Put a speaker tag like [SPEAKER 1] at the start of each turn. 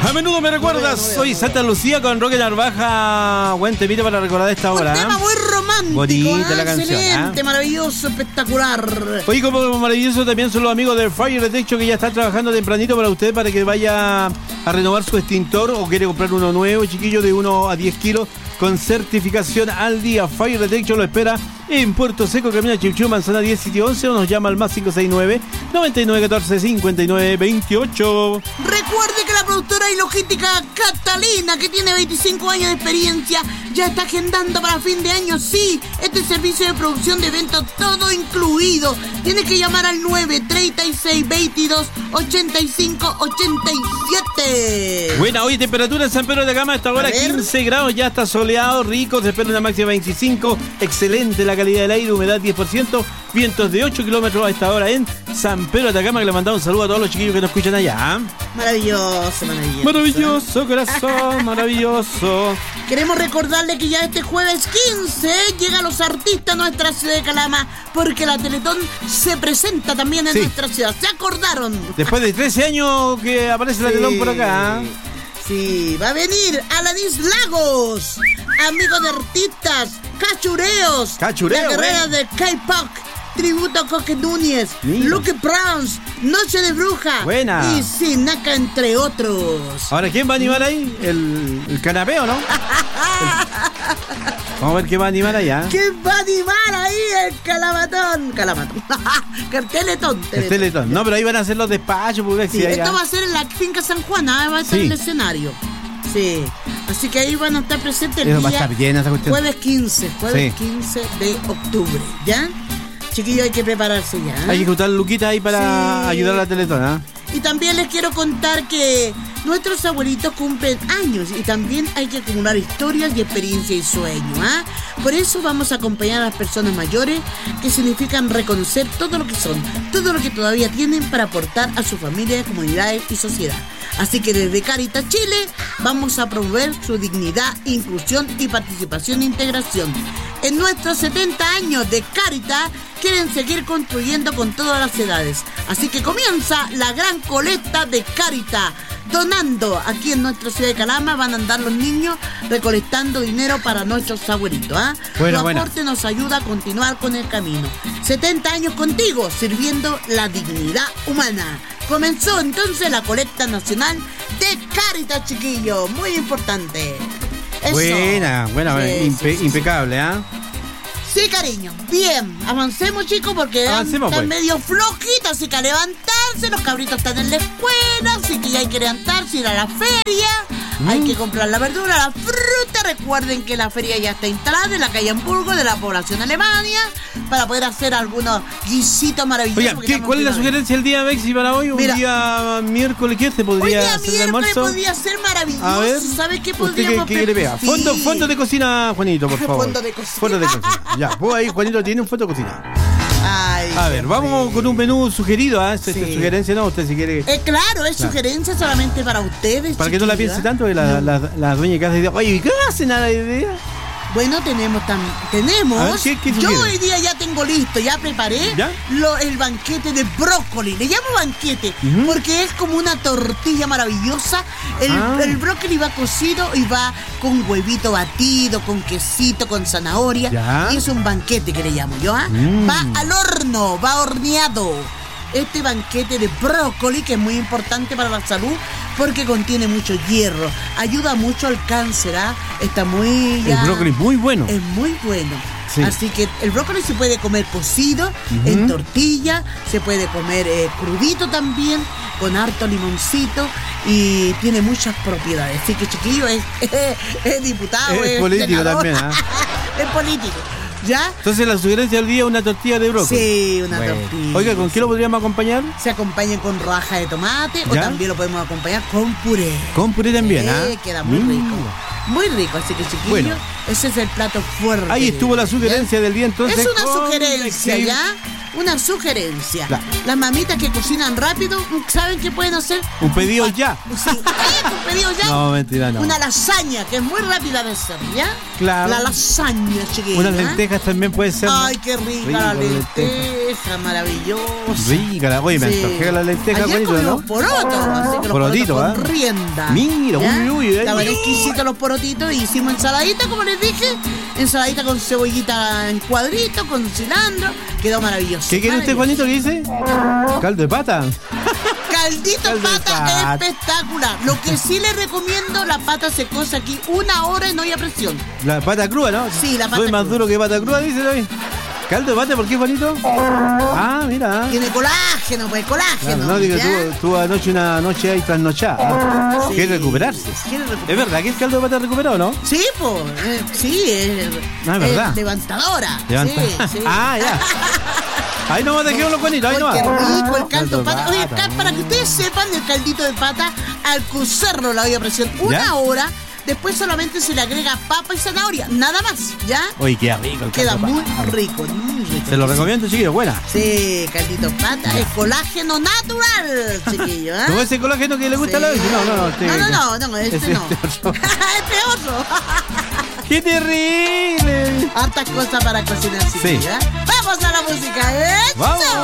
[SPEAKER 1] A menudo me recuerdas, soy Santa Lucía con Roque Narvaja. Buen temita para recordar esta hora.
[SPEAKER 2] Un tema muy romántico.
[SPEAKER 1] Bonita la canción.
[SPEAKER 2] Excelente, maravilloso, espectacular.
[SPEAKER 1] Oye, como maravilloso también son los amigos de Fire Detection que ya están trabajando tempranito para usted, para que vaya a renovar su extintor o quiere comprar uno nuevo, chiquillo, de 1 a 10 kilos con certificación al día. Fire Detection lo espera en Puerto Seco, camino Chiuchú, Manzana 10, sitio 11, o nos llama al más 569-9914-5928.
[SPEAKER 2] Recuerde que la productora y logística Catalina, que tiene 25 años de experiencia, ya está agendando para fin de año, sí, este servicio de producción de eventos todo incluido. Tienes que llamar al 936-22-85-87.
[SPEAKER 1] Buena, hoy temperatura en San Pedro de Gama, hasta ahora 15 grados, ya está soleado, rico, se espera una máxima de 25, excelente la calidad del aire, humedad 10%, vientos de 8 kilómetros a esta hora en San Pedro de Atacama, que le mandamos un saludo a todos los chiquillos que nos escuchan allá.
[SPEAKER 2] Maravilloso, maravilloso.
[SPEAKER 1] Maravilloso, corazón, maravilloso.
[SPEAKER 2] Queremos recordarle que ya este jueves 15 llegan los artistas a nuestra ciudad de Calama, porque la Teletón se presenta también en nuestra ciudad. ¿Se acordaron?
[SPEAKER 1] Después de 13 años que aparece la Teletón por acá.
[SPEAKER 2] Sí, va a venir Alanis Lagos, amigos de artistas, Cachureos, la guerrera de K-Pop, tributo a Coque Núñez, Luke Browns, Noche de Bruja,
[SPEAKER 1] buena,
[SPEAKER 2] y Sinaka, entre otros.
[SPEAKER 1] Ahora, ¿quién va a animar ahí? ¿El canapeo, no? Vamos a ver quién va a animar allá.
[SPEAKER 2] ¿Quién va a animar ahí? El Calamatón. El Teletón.
[SPEAKER 1] El Teletón. No, pero ahí van a hacer los despachos.
[SPEAKER 2] Sí, esto va a ser en la finca San Juana, va a estar el escenario. Sí, así que ahí van a estar presentes el
[SPEAKER 1] va a estar llena esa cuestión.
[SPEAKER 2] Jueves 15 de octubre, ¿ya? Chiquillos, hay que prepararse ya.
[SPEAKER 1] Hay que juntar Luquita ahí para ayudar a la Teletón,
[SPEAKER 2] Y también les quiero contar que nuestros abuelitos cumplen años y también hay que acumular historias y experiencia y sueños. Por eso vamos a acompañar a las personas mayores, que significan reconocer todo lo que son, todo lo que todavía tienen para aportar a su familia, comunidades y sociedad. Así que desde Cáritas Chile vamos a promover su dignidad, inclusión y participación e integración. En nuestros 70 años de Cáritas quieren seguir construyendo con todas las edades. Así que comienza la gran colecta de Cáritas. Donando aquí en nuestra ciudad de Calama, van a andar los niños recolectando dinero para nuestros abuelitos. Su aporte nos ayuda a continuar con el camino. 70 años contigo, sirviendo la dignidad humana. Comenzó entonces la colecta nacional de Cáritas, chiquillos. Muy importante. Eso.
[SPEAKER 1] Buena, impecable,
[SPEAKER 2] Sí, cariño. Bien, avancemos, chicos, porque están medio flojitos, así que a levantarse. Los cabritos están en la escuela, así que ya hay que levantarse, ir a la feria. Hay que comprar la verdura, la fruta. Recuerden que la feria ya está instalada en la calle Hamburgo de la población Alemania, para poder hacer algunos guisitos maravillosos.
[SPEAKER 1] Oiga, ¿cuál es la sugerencia del día, Bexi, para hoy?
[SPEAKER 2] Mira,
[SPEAKER 1] un día miércoles, ¿qué se podría hacer el almuerzo?
[SPEAKER 2] Podría ser maravilloso.
[SPEAKER 1] A ver,
[SPEAKER 2] ¿sabe qué podríamos
[SPEAKER 1] ¿qué quiere pegar? Fondo de cocina, Juanito, por favor.
[SPEAKER 2] Fondo de cocina.
[SPEAKER 1] Fondo de cocina. Ya, vos ahí, Juanito, tiene un fondo de cocina.
[SPEAKER 2] Ay,
[SPEAKER 1] a ver, vamos con un menú sugerido, sugerencia, ¿no? Usted si quiere.
[SPEAKER 2] Claro, es sugerencia solamente para ustedes.
[SPEAKER 1] Para que no la piense tanto, que la dueña de casa dice, oye, ¿qué hacen nada de idea?
[SPEAKER 2] Bueno, tenemos.
[SPEAKER 1] ¿Qué
[SPEAKER 2] yo hoy día ya tengo listo, ya preparé el banquete de brócoli. Le llamo banquete porque es como una tortilla maravillosa. El brócoli va cocido y va con huevito batido, con quesito, con zanahoria. Y es un banquete que le llamo yo. Va al horno, va horneado. Este banquete de brócoli, que es muy importante para la salud porque contiene mucho hierro, ayuda mucho al cáncer. Está muy...
[SPEAKER 1] El brócoli es muy bueno.
[SPEAKER 2] Es muy bueno. Sí. Así que el brócoli se puede comer cocido, en tortilla, se puede comer crudito también, con harto limoncito, y tiene muchas propiedades. Así que, chiquillo, es diputado,
[SPEAKER 1] es político también.
[SPEAKER 2] Es político. ¿Ya?
[SPEAKER 1] Entonces la sugerencia del día es una tortilla de brócoli.
[SPEAKER 2] Sí, una tortilla.
[SPEAKER 1] Oiga, ¿con qué lo podríamos acompañar?
[SPEAKER 2] Se acompaña con rodaja de tomate o también lo podemos acompañar con puré.
[SPEAKER 1] Con puré también,
[SPEAKER 2] queda muy rico. Muy rico, así que chiquillos, ese es el plato fuerte.
[SPEAKER 1] Ahí estuvo la sugerencia del día, entonces.
[SPEAKER 2] Es una sugerencia, ¿ya? una sugerencia.
[SPEAKER 1] Claro.
[SPEAKER 2] Las mamitas que cocinan rápido, ¿saben qué pueden hacer?
[SPEAKER 1] Un pedido ya.
[SPEAKER 2] Sí, un pedido ya.
[SPEAKER 1] No, mentira, no.
[SPEAKER 2] Una lasaña, que es muy rápida de hacer, ¿ya?
[SPEAKER 1] Claro.
[SPEAKER 2] La lasaña, chiquilla.
[SPEAKER 1] Unas lentejas también puede ser.
[SPEAKER 2] Ay, qué rica la lenteja, maravillosa.
[SPEAKER 1] Rica, oye, me antojé la lenteja,
[SPEAKER 2] ayer
[SPEAKER 1] bonito, ¿no?
[SPEAKER 2] comimos porotos, así que los
[SPEAKER 1] Porotito,
[SPEAKER 2] porotos con
[SPEAKER 1] ¿eh?
[SPEAKER 2] rienda.
[SPEAKER 1] Mira,
[SPEAKER 2] ¿ya?
[SPEAKER 1] uy,
[SPEAKER 2] Estaban exquisitos los porotitos y hicimos ensaladita, como les dije. Ensaladita con cebollita en cuadrito, con cilantro. Quedó maravilloso.
[SPEAKER 1] ¿Qué quiere usted, Juanito? ¿Qué dice? Caldo de pata.
[SPEAKER 2] Caldito
[SPEAKER 1] Caldo de
[SPEAKER 2] pata
[SPEAKER 1] pata.
[SPEAKER 2] espectacular. Lo que sí les recomiendo, la pata se cose aquí 1 hora en olla a presión.
[SPEAKER 1] La pata cruda, ¿no?
[SPEAKER 2] Sí, la pata
[SPEAKER 1] Soy más
[SPEAKER 2] cruda.
[SPEAKER 1] duro que pata cruda, dice hoy. Caldo de pata, ¿por qué, Juanito? Ah, mira.
[SPEAKER 2] Tiene colágeno, pues colágeno.
[SPEAKER 1] Claro, no, digo,
[SPEAKER 2] ¿ya?
[SPEAKER 1] tú anoche una noche ahí trasnochada.
[SPEAKER 2] Sí.
[SPEAKER 1] Quiere recuperarse.
[SPEAKER 2] Quiere recuperar.
[SPEAKER 1] ¿Es verdad que el caldo de pata recuperado, no?
[SPEAKER 2] Sí, pues, sí, es
[SPEAKER 1] verdad.
[SPEAKER 2] levantadora.
[SPEAKER 1] Levanta.
[SPEAKER 2] Sí, sí.
[SPEAKER 1] Ah, ya. Ahí nomás dejemos los Juanitos, ahí
[SPEAKER 2] Ay,
[SPEAKER 1] nomás.
[SPEAKER 2] qué rico el caldo de
[SPEAKER 1] de
[SPEAKER 2] pata. Oye,
[SPEAKER 1] pata,
[SPEAKER 2] para que ustedes sepan, el caldito de pata, al cocerlo la olla a presión 1 hora, después solamente se le agrega papa y zanahoria, nada más, ¿ya?
[SPEAKER 1] Oye, queda rico el
[SPEAKER 2] Queda
[SPEAKER 1] caldo de
[SPEAKER 2] muy
[SPEAKER 1] pata.
[SPEAKER 2] rico, muy rico.
[SPEAKER 1] Se lo recomiendo, chiquillos, buena.
[SPEAKER 2] Sí, caldito de pata, es colágeno natural, chiquillo, ¿eh?
[SPEAKER 1] ¿Cómo ese colágeno que le gusta a la vez?
[SPEAKER 2] No, este no.
[SPEAKER 1] otro.
[SPEAKER 2] Es peor.
[SPEAKER 1] ¡Qué terrible!
[SPEAKER 2] Hartas cosas para cocinar, chiquillo, ¿eh? Vamos a la música, ¿eh?
[SPEAKER 1] Vamos.